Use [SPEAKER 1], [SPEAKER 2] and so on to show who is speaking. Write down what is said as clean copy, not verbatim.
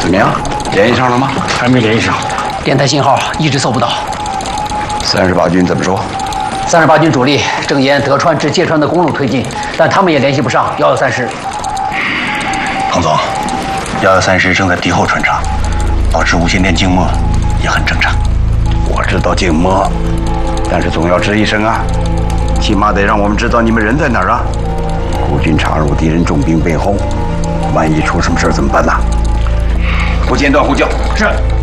[SPEAKER 1] 么样？联系上了吗？
[SPEAKER 2] 还没联系上，
[SPEAKER 3] 电台信号一直搜不到。
[SPEAKER 1] 38军怎么说
[SPEAKER 3] ？38军主力正沿德川至芥川的公路推进，但他们也联系不上113师。
[SPEAKER 2] 彭总，113师正在敌后穿插，保持无线电静默也很正常。
[SPEAKER 1] 我知道静默，但是总要吱一声啊，起码得让我们知道你们人在哪儿啊。孤军插入敌人重兵背后，万一出什么事怎么办呢？不间断呼叫。
[SPEAKER 3] 是。